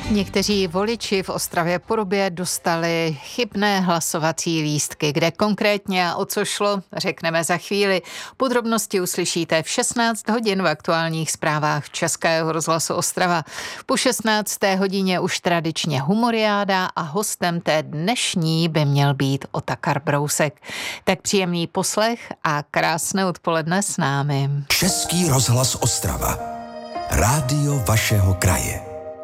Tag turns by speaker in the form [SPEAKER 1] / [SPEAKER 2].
[SPEAKER 1] Někteří voliči v Ostravě Porubě dostali chybné hlasovací lístky. Kde konkrétně a o co šlo, řekneme za chvíli. Podrobnosti uslyšíte v 16 hodin v aktuálních zprávách Českého rozhlasu Ostrava. Po 16. hodině už tradičně humoriáda a hostem té dnešní by měl být Otakar Brousek. Tak příjemný poslech a krásné odpoledne s námi.
[SPEAKER 2] Český rozhlas Ostrava. Rádio vašeho kraje.